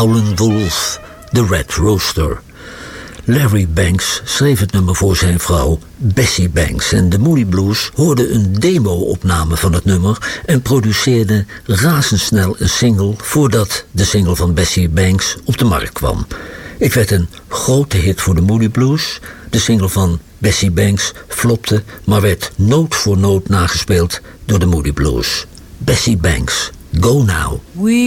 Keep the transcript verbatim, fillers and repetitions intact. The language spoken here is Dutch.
Howlin' Wolf, The Red Rooster. Larry Banks schreef het nummer voor zijn vrouw Bessie Banks en de Moody Blues hoorden een demo-opname van het nummer en produceerden razendsnel een single voordat de single van Bessie Banks op de markt kwam. Het werd een grote hit voor de Moody Blues. De single van Bessie Banks flopte, maar werd noot voor noot nagespeeld door de Moody Blues. Bessie Banks, Go Now. We